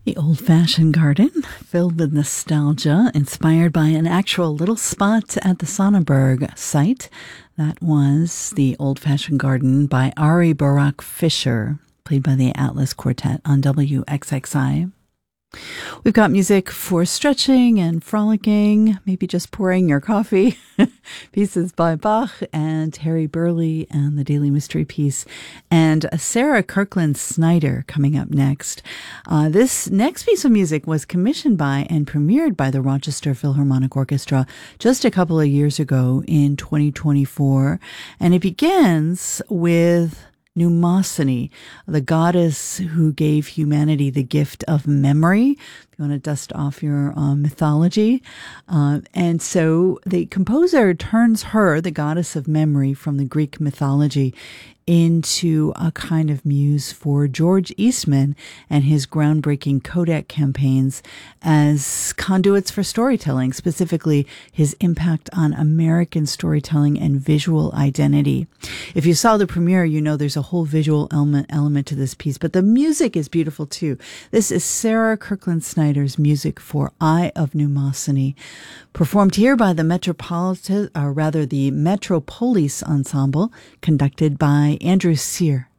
The old-fashioned garden, filled with nostalgia, inspired by an actual little spot at the Sonneberg site. That was the old-fashioned garden by Ari Barak Fisher, played by the Atlas Quartet on WXXI. We've got music for stretching and frolicking, maybe just pouring your coffee. Pieces by Bach and Harry Burleigh and the Daily Mystery Piece. And Sarah Kirkland Snyder coming up next. This next piece of music was commissioned by and premiered by the Rochester Philharmonic Orchestra just a couple of years ago in 2024. And it begins with Mnemosyne, the goddess who gave humanity the gift of memory. If you want to dust off your mythology. And so the composer turns her, the goddess of memory from the Greek mythology, into a kind of muse for George Eastman and his groundbreaking Kodak campaigns as conduits for storytelling, specifically his impact on American storytelling and visual identity. If you saw the premiere, you know there's a whole visual element to this piece, but the music is beautiful too. This is Sarah Kirkland Snyder's music for Eye of Mnemosyne, performed here by the Metropolis Ensemble, conducted by Andrew Cyr.